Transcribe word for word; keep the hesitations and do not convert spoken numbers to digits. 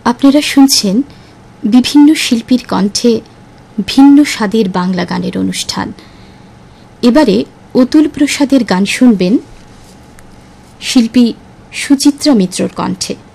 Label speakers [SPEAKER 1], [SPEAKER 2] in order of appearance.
[SPEAKER 1] আপনারা শুনছেন বিভিন্ন শিল্পীর কণ্ঠে ভিন্ন স্বাদের বাংলা গানের অনুষ্ঠান। এবারে অতুল প্রসাদের গান শুনবেন শিল্পী সুচিত্রা মিত্রর কণ্ঠে।